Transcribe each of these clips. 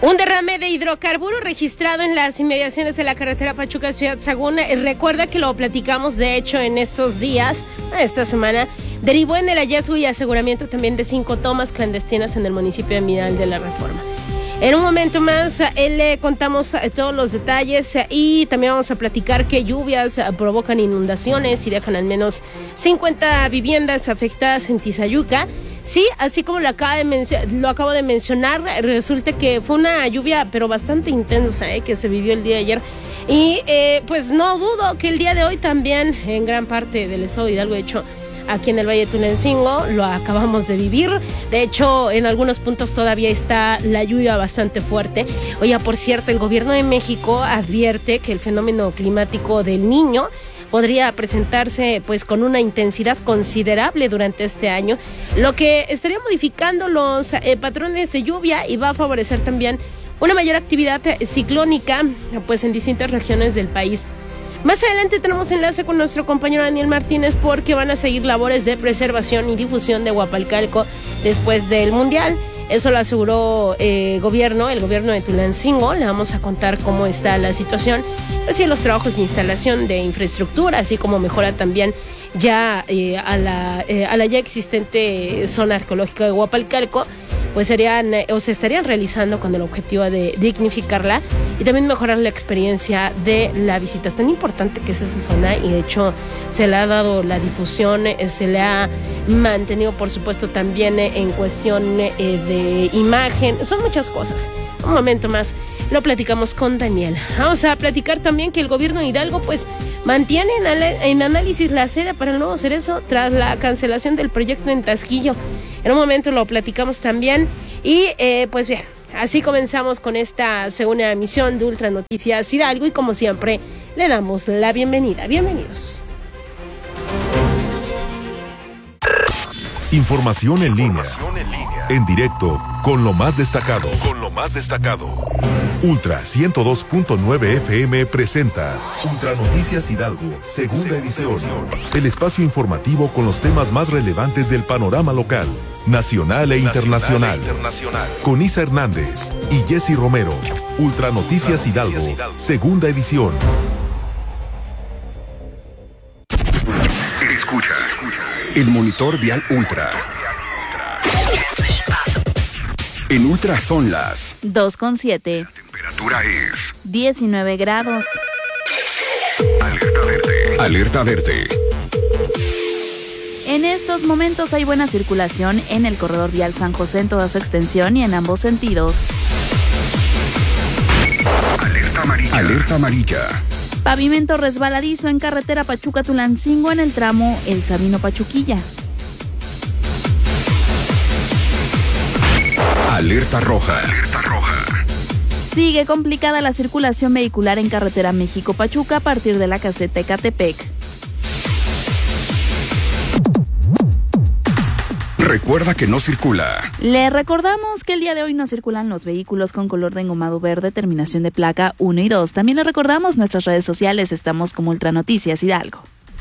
Un derrame de hidrocarburo registrado en las inmediaciones de la carretera Pachuca-Ciudad Sagún. Recuerda que lo platicamos, de hecho, en estos días, esta semana. Derivó en el hallazgo y aseguramiento también de 5 tomas clandestinas en el municipio de Miral de la Reforma. En un momento más le contamos todos los detalles y también vamos a platicar que lluvias provocan inundaciones y dejan al menos 50 viviendas afectadas en Tizayuca. Sí, así como lo acabo de mencionar, resulta que fue una lluvia pero bastante intensa que se vivió el día de ayer. Y pues no dudo que el día de hoy también en gran parte del estado de Hidalgo, de hecho, aquí en el Valle de Tulancingo lo acabamos de vivir. De hecho, en algunos puntos todavía está la lluvia bastante fuerte. Oye, por cierto, el gobierno de México advierte que el fenómeno climático del Niño podría presentarse pues con una intensidad considerable durante este año, lo que estaría modificando los patrones de lluvia y va a favorecer también una mayor actividad ciclónica pues en distintas regiones del país. Más adelante tenemos enlace con nuestro compañero Daniel Martínez porque van a seguir labores de preservación y difusión de Huapalcalco después del Mundial. Eso lo aseguró el gobierno de Tulancingo. Le vamos a contar cómo está la situación, así los trabajos de instalación de infraestructura, así como mejora también ya a la ya existente zona arqueológica de Huapalcalco, pues se estarían realizando con el objetivo de dignificarla y también mejorar la experiencia de la visita. Tan importante que es esa zona y de hecho se le ha dado la difusión, se le ha mantenido por supuesto también en cuestión de imagen, son muchas cosas. Un momento más lo platicamos con Daniel. Vamos a platicar también que el gobierno de Hidalgo pues mantiene en análisis la sede para el nuevo Cerezo tras la cancelación del proyecto en Tasquillo. En un momento lo platicamos también y pues bien, así comenzamos con esta segunda emisión de Ultra Noticias Hidalgo y como siempre le damos la bienvenida. Bienvenidos. Información en línea. En directo, con lo más destacado. Ultra 102.9 FM presenta Ultra Noticias Hidalgo, segunda edición. El espacio informativo con los temas más relevantes del panorama local, nacional e internacional. Con Isa Hernández y Jessy Romero. Ultra Noticias Hidalgo, segunda edición. Escucha el monitor vial Ultra. En Ultra son las 2:07. La temperatura es 19 grados. Alerta verde. Alerta verde. En estos momentos hay buena circulación en el corredor vial San José en toda su extensión y en ambos sentidos. Alerta amarilla. Alerta amarilla. Pavimento resbaladizo en carretera Pachuca-Tulancingo en el tramo El Sabino-Pachuquilla. Alerta roja. Alerta roja. Sigue complicada la circulación vehicular en carretera México-Pachuca a partir de la caseta Ecatepec. Recuerda que no circula. Le recordamos que el día de hoy no circulan los vehículos con color de engomado verde, terminación de placa 1 y 2. También le recordamos nuestras redes sociales, estamos como Ultra Noticias Hidalgo.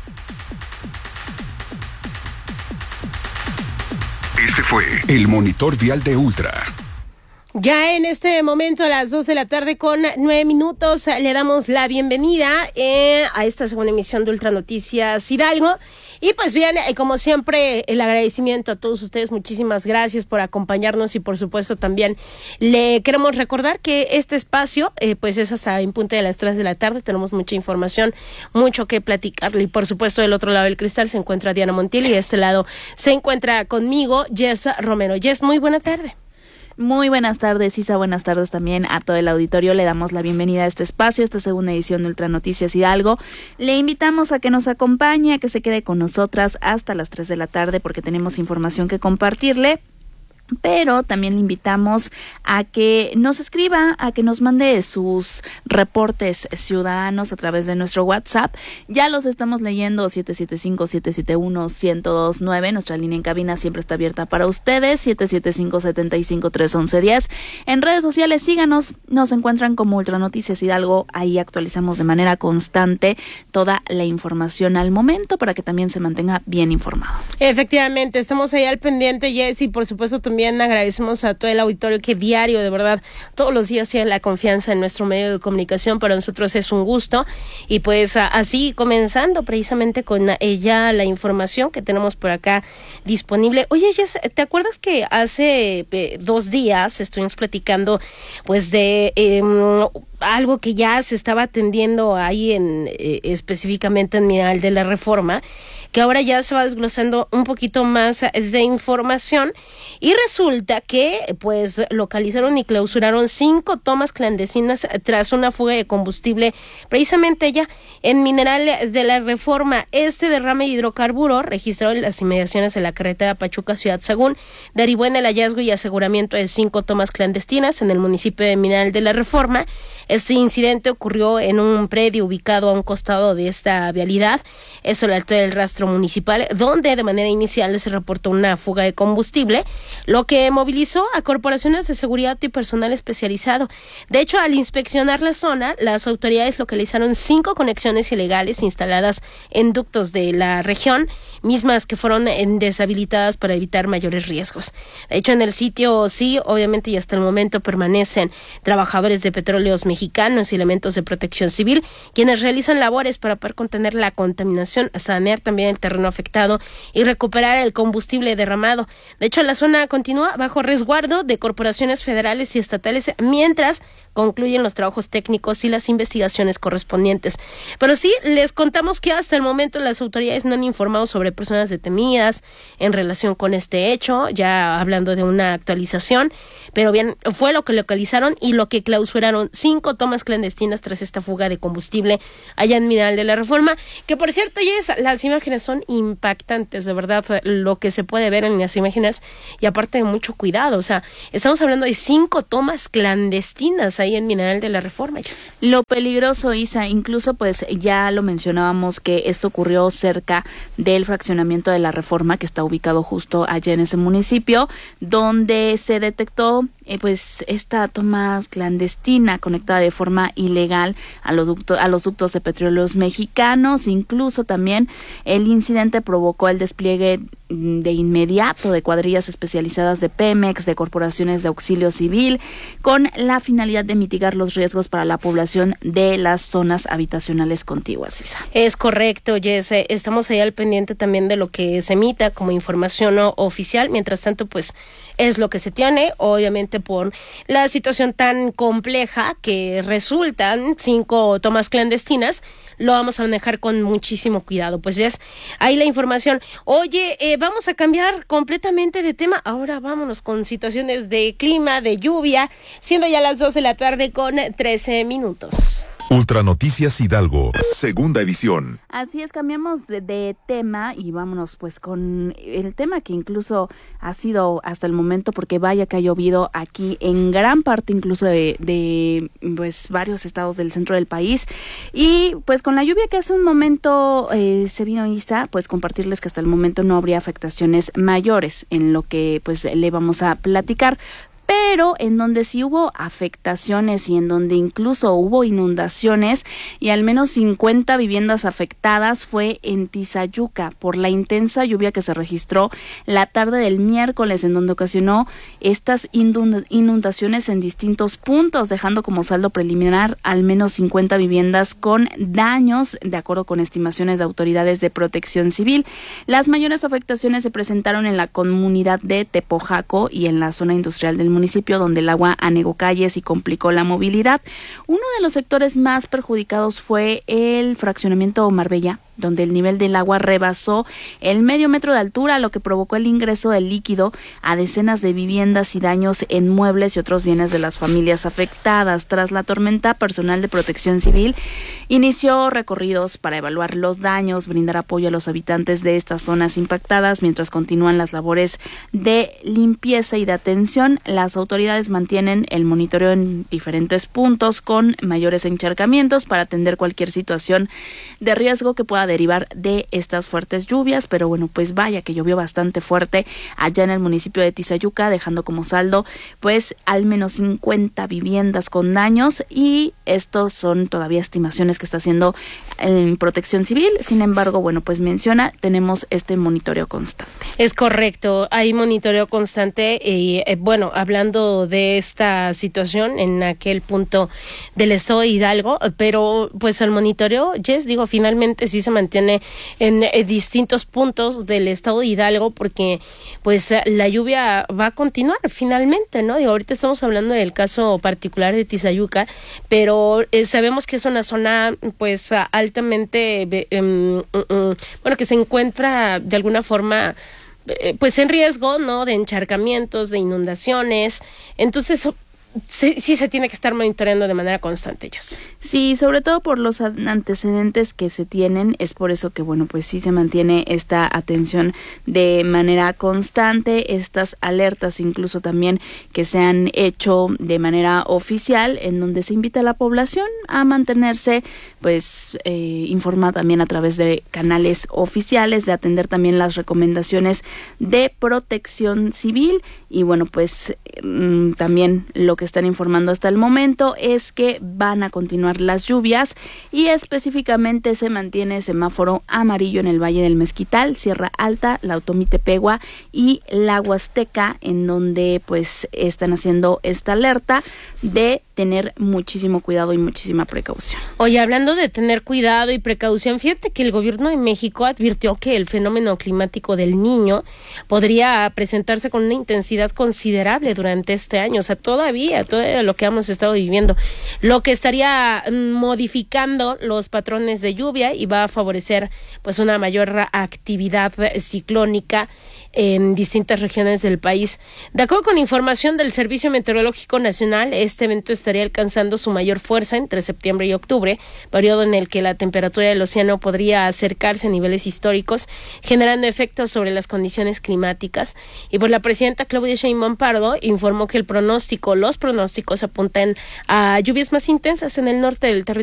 Este fue el monitor vial de Ultra. Ya en este momento a las 2 de la tarde con 9 minutos le damos la bienvenida a esta segunda emisión de Ultra Noticias Hidalgo. Y pues bien, como siempre, el agradecimiento a todos ustedes. Muchísimas gracias por acompañarnos y por supuesto también le queremos recordar que este espacio pues es hasta en punto de las 3 de la tarde. Tenemos mucha información, mucho que platicarle y por supuesto del otro lado del cristal se encuentra Diana Montiel y de este lado se encuentra conmigo Jess Romero. Jess, muy buena tarde. Muy buenas tardes, Isa, buenas tardes también a todo el auditorio. Le damos la bienvenida a este espacio, esta segunda edición de Ultra Noticias Hidalgo. Le invitamos a que nos acompañe, a que se quede con nosotras hasta las 3 de la tarde porque tenemos información que compartirle. Pero también le invitamos a que nos escriba, a que nos mande sus reportes ciudadanos a través de nuestro WhatsApp. Ya los estamos leyendo, 775-771-1029. Nuestra línea en cabina siempre está abierta para ustedes, 775-75-311-10. En redes sociales, síganos, nos encuentran como Ultra Noticias Hidalgo. Ahí actualizamos de manera constante toda la información al momento para que también se mantenga bien informado. Efectivamente, estamos ahí al pendiente, Jess, y por supuesto también también agradecemos a todo el auditorio que diario, de verdad, todos los días tiene la confianza en nuestro medio de comunicación. Para nosotros es un gusto. Y pues así comenzando precisamente con ya la información que tenemos por acá disponible. Oye, Jess, ¿te acuerdas que hace 2 días estuvimos platicando pues de algo que ya se estaba atendiendo ahí específicamente en Mineral de la Reforma, que ahora ya se va desglosando un poquito más de información, y resulta que pues localizaron y clausuraron 5 tomas clandestinas tras una fuga de combustible precisamente ya en Mineral de la Reforma. Este derrame de hidrocarburo registrado en las inmediaciones de la carretera Pachuca-Ciudad Sagún derivó en el hallazgo y aseguramiento de 5 tomas clandestinas en el municipio de Mineral de la Reforma. Este incidente ocurrió en un predio ubicado a un costado de esta vialidad, eso a la altura del rastro municipal, donde de manera inicial se reportó una fuga de combustible, lo que movilizó a corporaciones de seguridad y personal especializado. De hecho, al inspeccionar la zona, las autoridades localizaron 5 conexiones ilegales instaladas en ductos de la región, mismas que fueron deshabilitadas para evitar mayores riesgos. De hecho, en el sitio sí, obviamente, y hasta el momento permanecen trabajadores de Petróleos Mexicanos y elementos de protección civil, quienes realizan labores para poder contener la contaminación, sanear también el terreno afectado y recuperar el combustible derramado. De hecho, la zona continúa bajo resguardo de corporaciones federales y estatales mientras concluyen los trabajos técnicos y las investigaciones correspondientes. Pero sí, les contamos que hasta el momento las autoridades no han informado sobre personas detenidas en relación con este hecho, ya hablando de una actualización, pero bien, fue lo que localizaron y lo que clausuraron 5 tomas clandestinas tras esta fuga de combustible allá en Mineral de la Reforma, que por cierto, las imágenes son impactantes, de verdad, lo que se puede ver en las imágenes, y aparte de mucho cuidado, o sea, estamos hablando de 5 tomas clandestinas ahí en Mineral de la Reforma. Lo peligroso, Isa, incluso pues ya lo mencionábamos que esto ocurrió cerca del fraccionamiento de la Reforma, que está ubicado justo allá en ese municipio, donde se detectó pues esta toma clandestina conectada de forma ilegal a los ductos de Petróleos Mexicanos. Incluso también el incidente provocó el despliegue de inmediato de cuadrillas especializadas de Pemex, de corporaciones de auxilio civil, con la finalidad de mitigar los riesgos para la población de las zonas habitacionales contiguas, Isa. Es correcto, Jess. Estamos ahí al pendiente también de lo que se emita como información oficial. Mientras tanto, pues es lo que se tiene, obviamente por la situación tan compleja que resultan 5 tomas clandestinas, lo vamos a manejar con muchísimo cuidado. Pues ya es ahí la información. Oye, vamos a cambiar completamente de tema. Ahora vámonos con situaciones de clima, de lluvia, siendo ya las 2 de la tarde con 13 minutos. Ultranoticias Hidalgo, segunda edición. Así es, cambiamos de tema y vámonos pues con el tema que incluso ha sido hasta el momento, porque vaya que ha llovido aquí en gran parte incluso de pues varios estados del centro del país, y pues con la lluvia que hace un momento se vino, Isa, pues compartirles que hasta el momento no habría afectaciones mayores en lo que pues le vamos a platicar. Pero en donde sí hubo afectaciones y en donde incluso hubo inundaciones y al menos 50 viviendas afectadas fue en Tizayuca por la intensa lluvia que se registró la tarde del miércoles, en donde ocasionó estas inundaciones en distintos puntos, dejando como saldo preliminar al menos 50 viviendas con daños, de acuerdo con estimaciones de autoridades de protección civil. Las mayores afectaciones se presentaron en la comunidad de Tepojaco y en la zona industrial del municipio, donde el agua anegó calles y complicó la movilidad. Uno de los sectores más perjudicados fue el fraccionamiento Marbella, donde el nivel del agua rebasó el medio metro de altura, lo que provocó el ingreso del líquido a decenas de viviendas y daños en muebles y otros bienes de las familias afectadas. Tras la tormenta, personal de protección civil inició recorridos para evaluar los daños, brindar apoyo a los habitantes de estas zonas impactadas, mientras continúan las labores de limpieza y de atención. Las autoridades mantienen el monitoreo en diferentes puntos con mayores encharcamientos para atender cualquier situación de riesgo que pueda derivar de estas fuertes lluvias, pero bueno, pues vaya que llovió bastante fuerte allá en el municipio de Tizayuca, dejando como saldo pues al menos 50 viviendas con daños, y estos son todavía estimaciones que está haciendo en Protección Civil. Sin embargo, bueno, pues menciona, tenemos este monitoreo constante. Es correcto, hay monitoreo constante y bueno, hablando de esta situación en aquel punto del estado de Hidalgo, pero pues el monitoreo, Jess, digo, finalmente sí se mantiene en distintos puntos del estado de Hidalgo, porque pues la lluvia va a continuar finalmente, ¿no? Y ahorita estamos hablando del caso particular de Tizayuca, pero sabemos que es una zona pues altamente, bueno, que se encuentra de alguna forma pues en riesgo, ¿no? De encharcamientos, de inundaciones. Entonces sí se tiene que estar monitoreando de manera constante, ellas. Sí, sobre todo por los antecedentes que se tienen, es por eso que, bueno, pues sí se mantiene esta atención de manera constante, estas alertas incluso también que se han hecho de manera oficial, en donde se invita a la población a mantenerse, pues, informada también a través de canales oficiales, de atender también las recomendaciones de Protección Civil, y bueno, pues también lo que están informando hasta el momento es que van a continuar las lluvias, y específicamente se mantiene semáforo amarillo en el Valle del Mezquital, Sierra Alta, la Otomí-Tepegua y la Huasteca, en donde pues están haciendo esta alerta de tener muchísimo cuidado y muchísima precaución. Oye, hablando de tener cuidado y precaución, fíjate que el gobierno de México advirtió que el fenómeno climático del Niño podría presentarse con una intensidad considerable durante este año, o sea, todavía lo que hemos estado viviendo, lo que estaría modificando los patrones de lluvia y va a favorecer pues una mayor actividad ciclónica en distintas regiones del país. De acuerdo con información del Servicio Meteorológico Nacional, este evento estaría alcanzando su mayor fuerza entre septiembre y octubre, periodo en el que la temperatura del océano podría acercarse a niveles históricos, generando efectos sobre las condiciones climáticas. Y pues la presidenta Claudia Sheinbaum Pardo informó que los pronósticos apuntan a lluvias más intensas en el norte del territorio